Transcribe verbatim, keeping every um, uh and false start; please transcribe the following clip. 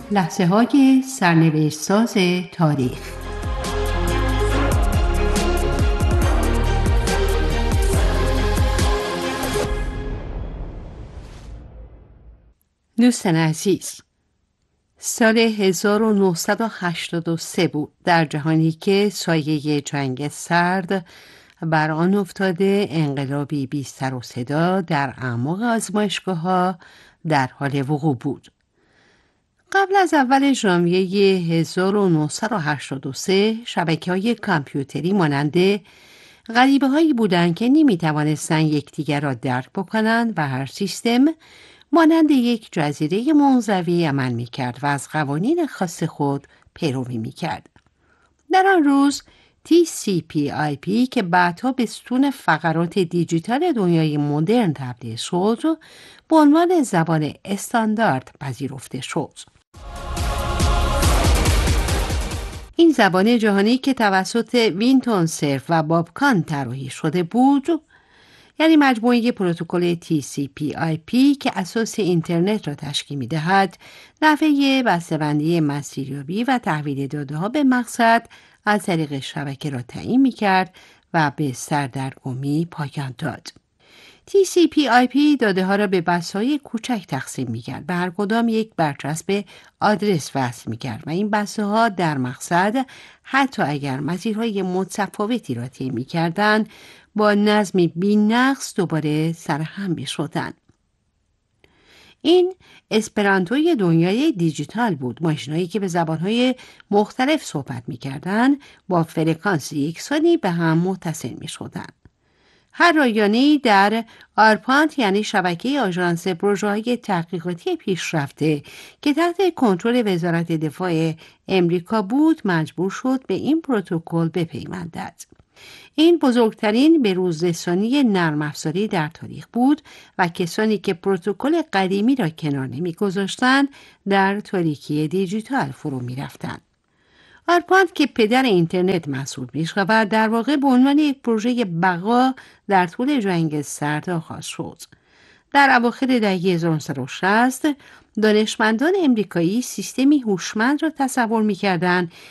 لحظه های سرنوشت ساز تاریخ. دوستان عزیز، سال هزار و نهصد و هشتاد و سه بود، در جهانی که سایه جنگ سرد بر آن افتاده. انقلابی بی سر و صدا در اعماق آزمایشگاه‌ها در حال وقوع بود. قبل از اول ژانویه هزار و نهصد و هشتاد و سه شبکه‌های کامپیوتری مانند غریبه‌هایی بودند که نمی‌توانستند یکدیگر را درک بکنند و هر سیستم مانند یک جزیره منزوی عمل می‌کرد و از قوانین خاص خود پیروی می‌کرد. در آن روز تی سی پی آی پی که بعدها به ستون فقرات دیجیتال دنیای مدرن تبدیل شد، به عنوان زبان استاندارد پذیرفته شد. این زبان جهانی که توسط وینتون سرف و باب کان طراحی شده بود، یعنی مجموعه پروتکل تی سی پی آی پی که اساس اینترنت را تشکیل می‌دهد، نحوه بسته‌بندی مسیریابی و تحویل داده‌ها به مقصد از طریق شبکه را تعیین می‌کرد و به سردرگمی پایان داد. تی سی پی آی پی داده ها را به بسته‌های کوچک تقسیم می‌کرد، به هر کدام یک برچسب آدرس وصل می‌کرد و این بسته‌ها در مقصد حتی اگر مسیرهای متفاوتی را طی می‌کردند، با نظمی بی‌نقص دوباره سرهم می‌شدند. این اسپرانتوی دنیای دیجیتال بود. ماشین‌هایی که به زبان‌های مختلف صحبت می‌کردند با فرکانس یکسانی به هم متصل می‌شدند. هر رایانه‌ای در آرپانت، یعنی شبکه آژانس پروژه‌های تحقیقاتی پیشرفته که تحت کنترل وزارت دفاع امریکا بود، مجبور شد به این پروتکل بپیوندد. این بزرگترین به‌روزرسانی نرم افزاری در تاریخ بود و کسانی که پروتکل قدیمی را کنار نمی‌گذاشتند در تاریکی دیجیتال فرو می‌رفتند. آرپانت که پدر اینترنت محسوب می‌شود، در واقع به عنوان یک پروژه بقا در طول جنگ سرد آغاز شد. در اواخر دهه هزار و نهصد و شصت دانشمندان امریکایی سیستمی هوشمند را تصور می‌کردند